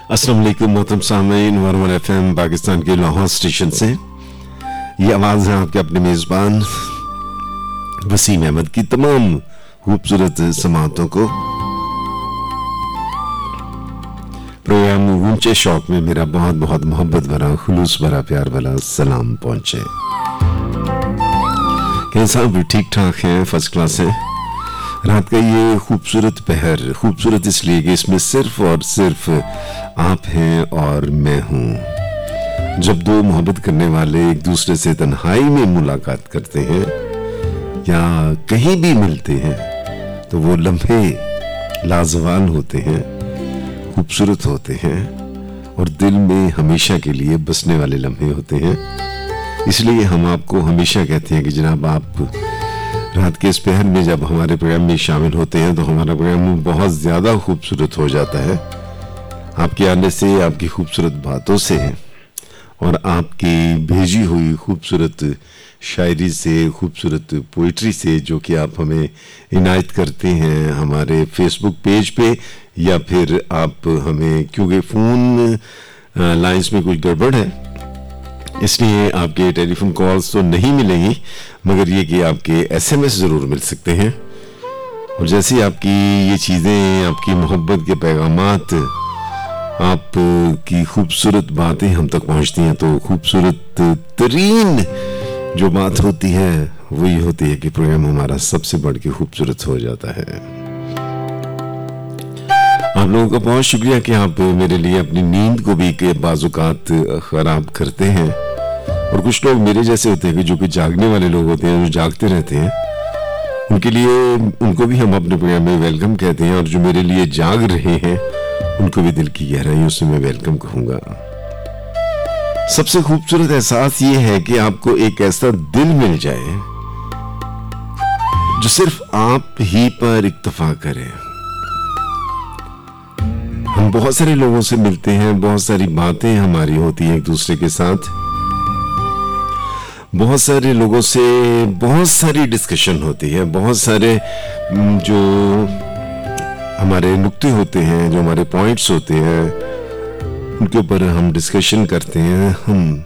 अस्सलाम वालेकुम मोहतरम सामीन, वर्मल एफएम पाकिस्तान के लाहौर स्टेशन से ये आवाज़ है आपके अपने मेज़बान वसीम अहमद की तमाम खूबसूरत समातों को प्रोग्राम ऊंचे शौक में मेरा बहुत बहुत मोहब्बत भरा खुलूस भरा प्यार वाला सलाम पहुंचे। कैसा भी ठीक ठाक है, फर्स्ट क्लास है। रात का ये खूबसूरत पहर खूबसूरत इसलिए कि इसमें सिर्फ और सिर्फ आप हैं और मैं हूं। जब दो मोहब्बत करने वाले एक दूसरे से तन्हाई में मुलाकात करते हैं या कहीं भी मिलते हैं तो वो लम्हे लाजवाल होते हैं, खूबसूरत होते हैं और दिल में हमेशा के लिए बसने वाले लम्हे होते हैं। इसलिए हम आपको हमेशा कहते हैं कि जनाब आप रात के इस पहर में जब हमारे प्रोग्राम में शामिल होते हैं तो हमारा प्रोग्राम बहुत ज़्यादा खूबसूरत हो जाता है। आपके आने से, आपकी खूबसूरत बातों से और आपकी भेजी हुई खूबसूरत शायरी से, खूबसूरत पोइट्री से जो कि आप हमें इनायत करते हैं हमारे फेसबुक पेज पे या फिर आप हमें, क्योंकि फ़ोन लाइंस में कुछ गड़बड़ है इसलिए आपके टेलीफोन कॉल्स तो नहीं मिलेंगी, मगर ये कि आपके एसएमएस ज़रूर मिल सकते हैं। और जैसे आपकी ये चीज़ें, आपकी मोहब्बत के पैगामात, आपकी खूबसूरत बातें हम तक पहुंचती हैं तो खूबसूरत तरीन जो बात होती है वो ये होती है कि प्रोग्राम हमारा सबसे बढ़ के खूबसूरत हो जाता है। आप लोगों का बहुत शुक्रिया कि आप मेरे लिए अपनी नींद को भी के बाजुकात खराब करते हैं। और कुछ लोग मेरे जैसे होते हैं कि जो कि जागने वाले लोग होते हैं, जो जागते रहते हैं, उनके लिए, उनको भी हम अपने प्रोग्राम में वेलकम कहते हैं। और जो मेरे लिए जाग रहे हैं उनको भी दिल की गहराइयों से मैं वेलकम कहूँगा। सबसे खूबसूरत एहसास ये है कि आपको एक ऐसा दिल मिल जाए जो सिर्फ आप ही पर इक्तफा करे। हम बहुत सारे लोगों से मिलते हैं, बहुत सारी बातें हमारी होती हैं एक दूसरे के साथ, बहुत सारे लोगों से बहुत सारी डिस्कशन होती है, बहुत सारे जो हमारे नुक्ते होते हैं, जो हमारे पॉइंट्स होते हैं, उनके ऊपर हम डिस्कशन करते हैं। हम